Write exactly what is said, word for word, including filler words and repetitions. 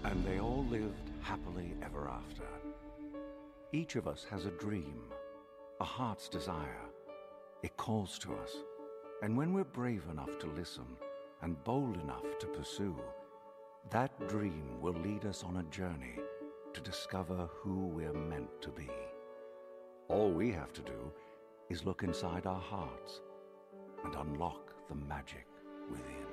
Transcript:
And they all lived happily ever after. Each of us has a dream, a heart's desire. It calls to us, and when we're brave enough to listen and bold enough to pursue, that dream will lead us on a journey to discover who we're meant to be. All we have to do is look inside our hearts and unlock the magic within.